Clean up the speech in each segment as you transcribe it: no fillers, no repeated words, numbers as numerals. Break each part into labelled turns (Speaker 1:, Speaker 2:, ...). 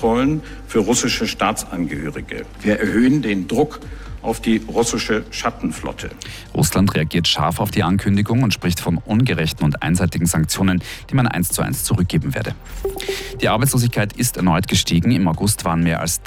Speaker 1: Grenzkontrollen für russische Staatsangehörige. Wir erhöhen den Druck auf die russische Schattenflotte.
Speaker 2: Russland reagiert scharf auf die Ankündigung und spricht von ungerechten und einseitigen Sanktionen, die man 1:1 zurückgeben werde. Die Arbeitslosigkeit ist erneut gestiegen. Im August waren mehr als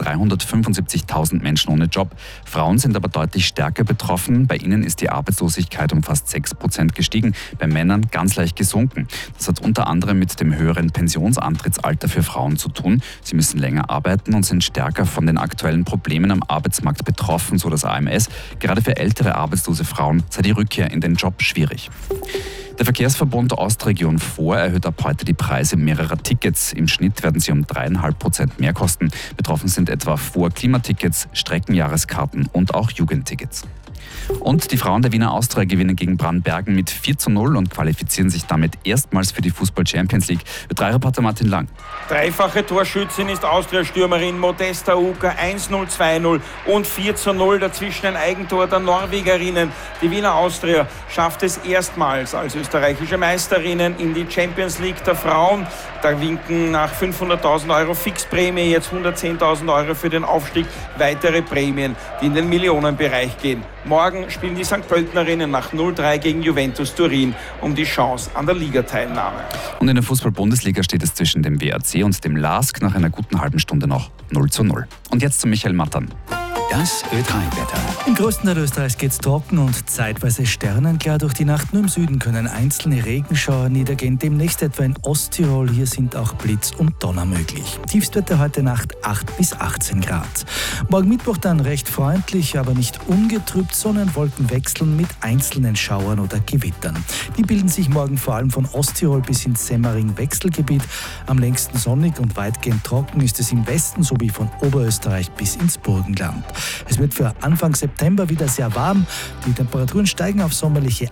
Speaker 2: 375.000 Menschen ohne Job. Frauen sind aber deutlich stärker betroffen. Bei ihnen ist die Arbeitslosigkeit um fast 6% gestiegen, bei Männern ganz leicht gesunken. Das hat unter anderem mit dem höheren Pensionsantrittsalter für Frauen zu tun. Sie müssen länger arbeiten und sind stärker von den aktuellen Problemen am Arbeitsmarkt betroffen, so das AMS. Gerade für ältere arbeitslose Frauen sei die Rückkehr in den Job schwierig. Der Verkehrsverbund Ostregion Vor erhöht ab heute die Preise mehrerer Tickets. Im Schnitt werden sie um 3,5% mehr kosten. Betroffen sind etwa Vor-Klimatickets, Streckenjahreskarten und auch Jugendtickets. Und die Frauen der Wiener Austria gewinnen gegen Brannbergen mit 4:0 und qualifizieren sich damit erstmals für die Fußball-Champions League. Ö3-Reporter Martin Lang.
Speaker 3: Dreifache Torschützin ist Austria-Stürmerin Modesta Uka, 1:0, 2:0 und 4:0. Dazwischen ein Eigentor der Norwegerinnen. Die Wiener Austria schafft es erstmals als österreichische Meisterinnen in die Champions League der Frauen. Da winken nach 500.000 Euro Fixprämie jetzt 110.000 Euro für den Aufstieg weitere Prämien, die in den Millionenbereich gehen. Morgen spielen die St. Pöltenerinnen nach 0:3 gegen Juventus Turin um die Chance an der Ligateilnahme.
Speaker 2: Und in der Fußball-Bundesliga steht es zwischen dem WRC und dem LASK nach einer guten halben Stunde noch 0:0. Und jetzt zu Michael Mattern.
Speaker 4: Das Ö3-Wetter.
Speaker 5: Im größten Teil Österreichs geht es trocken und zeitweise sternenklar durch die Nacht. Nur im Süden können einzelne Regenschauer niedergehen. Demnächst etwa in Osttirol. Hier sind auch Blitz und Donner möglich. Tiefstwerte heute Nacht 8 bis 18 Grad. Morgen Mittwoch dann recht freundlich, aber nicht ungetrübt. Sonnenwolken wechseln mit einzelnen Schauern oder Gewittern. Die bilden sich morgen vor allem von Osttirol bis ins Semmering-Wechselgebiet. Am längsten sonnig und weitgehend trocken ist es im Westen sowie von Oberösterreich bis ins Burgenland. Es wird für Anfang September wieder sehr warm. Die Temperaturen steigen auf sommerliche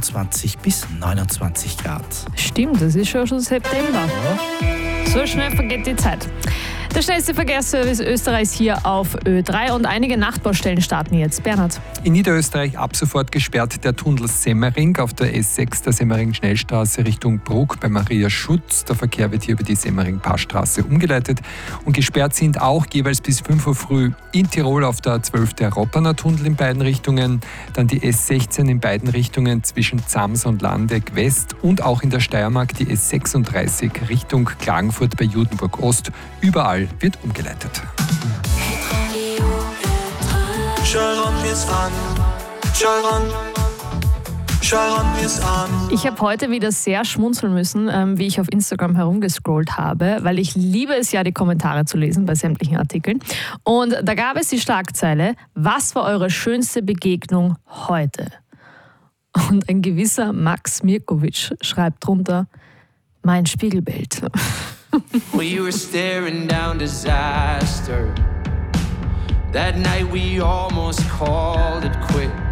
Speaker 5: 21 bis 29 Grad.
Speaker 6: Stimmt, es ist schon September. So schnell vergeht die Zeit. Der schnellste Verkehrsservice Österreichs hier auf Ö3 und einige Nachbaustellen starten jetzt. Bernhard.
Speaker 7: In Niederösterreich ab sofort gesperrt der Tunnel Semmering auf der S6 der Semmering-Schnellstraße Richtung Bruck bei Maria Schutz. Der Verkehr wird hier über die Semmering-Passstraße umgeleitet. Und gesperrt sind auch jeweils bis 5 Uhr früh in Tirol auf der 12 der Roppaner Tunnel in beiden Richtungen, dann die S16 in beiden Richtungen zwischen Zams und Landeck West und auch in der Steiermark die S36 Richtung Klagenfurt bei Judenburg Ost. Überall wird umgeleitet.
Speaker 6: Ich habe heute wieder sehr schmunzeln müssen, wie ich auf Instagram herumgescrollt habe, weil ich liebe es ja, die Kommentare zu lesen bei sämtlichen Artikeln. Und da gab es die Schlagzeile: Was war eure schönste Begegnung heute? Und ein gewisser Max Mirkovic schreibt drunter: Mein Spiegelbild.
Speaker 8: We were staring down disaster. That night we almost called it quits.